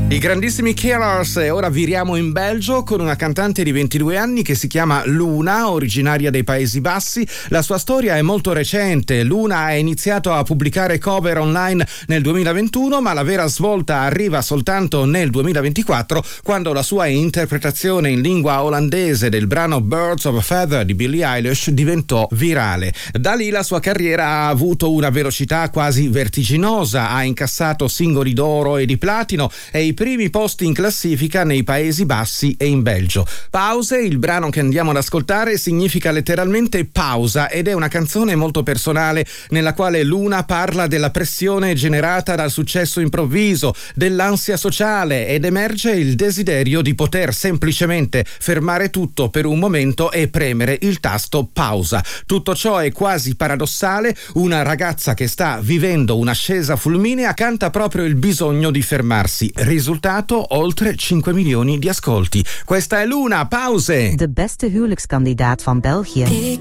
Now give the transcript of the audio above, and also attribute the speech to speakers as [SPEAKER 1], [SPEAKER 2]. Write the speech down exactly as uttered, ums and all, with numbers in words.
[SPEAKER 1] I grandissimi Killers, e ora viriamo in Belgio con una cantante di ventidue anni che si chiama Luna, originaria dei Paesi Bassi. La sua storia è molto recente. Luna ha iniziato a pubblicare cover online nel duemilaventuno, ma la vera svolta arriva soltanto nel duemilaventiquattro, quando la sua interpretazione in lingua olandese del brano Birds of a Feather di Billie Eilish diventò virale. Da lì la sua carriera ha avuto una velocità quasi vertiginosa, ha incassato singoli d'oro e di platino e i primi posti in classifica nei Paesi Bassi e in Belgio. Pause, il brano che andiamo ad ascoltare, significa letteralmente pausa ed è una canzone molto personale nella quale Luna parla della pressione generata dal successo improvviso, dell'ansia sociale, ed emerge il desiderio di poter semplicemente fermare tutto per un momento e premere il tasto pausa. Tutto ciò è quasi paradossale. Una ragazza che sta vivendo un'ascesa fulminea canta proprio il bisogno di fermarsi. Risultato: oltre cinque milioni di ascolti. Questa è Luna, Pause.
[SPEAKER 2] De beste huwelijkskandidaat van België.